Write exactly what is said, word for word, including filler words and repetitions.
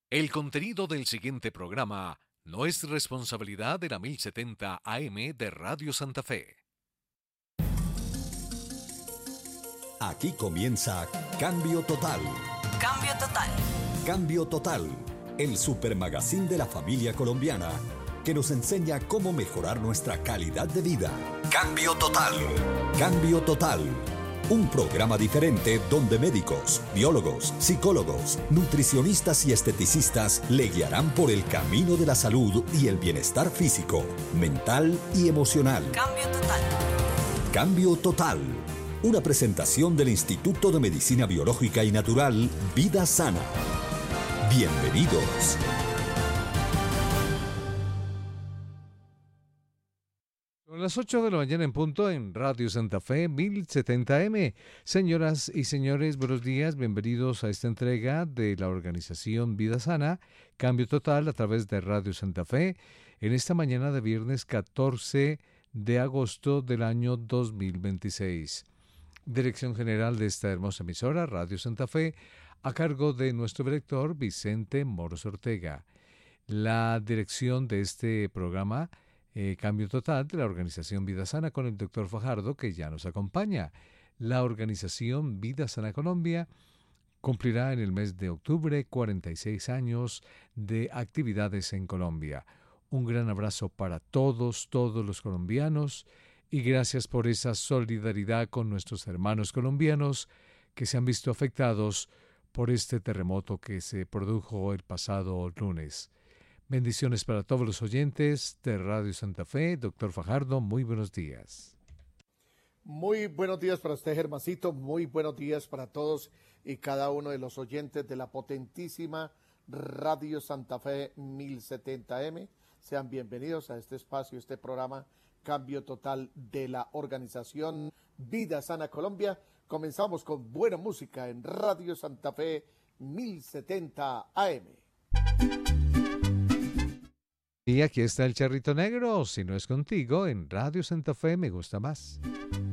El contenido del siguiente programa no es responsabilidad de la mil setenta A M de Radio Santa Fe. Aquí comienza Cambio Total. Cambio Total. Cambio Total, el supermagazín de la familia colombiana que nos enseña cómo mejorar nuestra calidad de vida. Cambio Total. Cambio Total. Un programa diferente donde médicos, biólogos, psicólogos, nutricionistas y esteticistas le guiarán por el camino de la salud y el bienestar físico, mental y emocional. Cambio Total. Cambio Total. Una presentación del Instituto de Medicina Biológica y Natural Vida Sana. Bienvenidos. Son las ocho de la mañana en punto en Radio Santa Fe mil setenta M. Señoras y señores, buenos días, bienvenidos a esta entrega de la organización Vida Sana, Cambio Total a través de Radio Santa Fe, en esta mañana de viernes catorce de agosto del año dos mil veintiséis. Dirección general de esta hermosa emisora, Radio Santa Fe, a cargo de nuestro director Vicente Moros Ortega. La dirección de este programa, Eh, Cambio Total, de la organización Vida Sana, con el doctor Fajardo, que ya nos acompaña. La organización Vida Sana Colombia cumplirá en el mes de octubre cuarenta y seis años de actividades en Colombia. Un gran abrazo para todos, todos los colombianos, y gracias por esa solidaridad con nuestros hermanos colombianos que se han visto afectados por este terremoto que se produjo el pasado lunes. Bendiciones para todos los oyentes de Radio Santa Fe. Doctor Fajardo, muy buenos días. Muy buenos días para usted, Germancito. Muy buenos días para todos y cada uno de los oyentes de la potentísima Radio Santa Fe mil setenta M. Sean bienvenidos a este espacio, este programa Cambio Total de la organización Vida Sana Colombia. Comenzamos con buena música en Radio Santa Fe mil setenta A M. Y aquí está el charrito negro, si no es contigo, en Radio Santa Fe me gusta más.